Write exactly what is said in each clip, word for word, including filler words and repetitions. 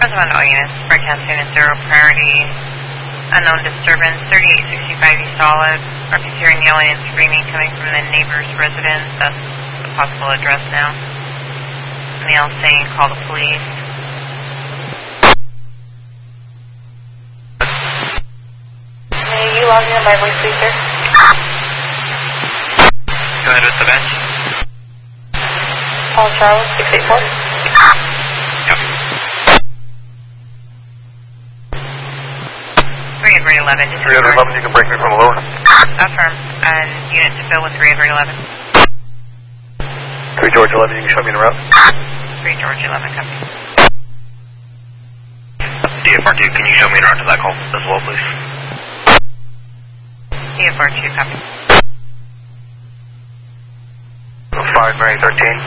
Resident all units, broadcasting at zero priority, unknown disturbance, thirty-eight sixty-five East Olive. Are hearing yelling and screaming coming from the neighbor's residence. That's the possible address now. Male saying, call the police. May you log in by voice, please, sir? Go ahead with the bench. Paul Charles, six eight four. Yep. three Edward eleven. three Edward eleven, you can break me from the lower. Affirm. And unit to fill with three Edward eleven. three George eleven, you can show me the route. three George eleven, copy. D F R two, can you show me the route to that call as well, please? D F R two, copy. five Mary thirteen.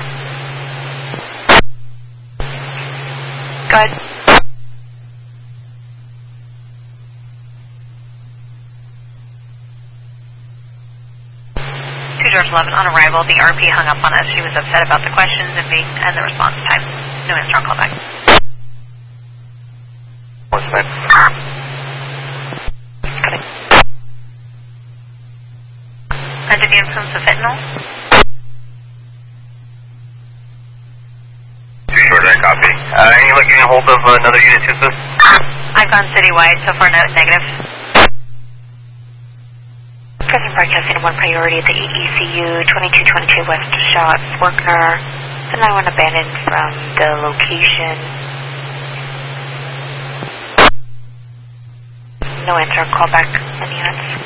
Go ahead. two George eleven, on arrival, the R P hung up on us. She was upset about the questions and being and the response time. No answer on callback. What's that? Under the influence of fentanyl? three George, I copy. Uh, any luck getting a hold of uh, another unit to assist? I've gone citywide, so far no, negative. Present broadcasting one priority at the E E C U, twenty-two twenty-two West Shots, Workner. The nine one abandoned from the location. No answer on callback. Any units?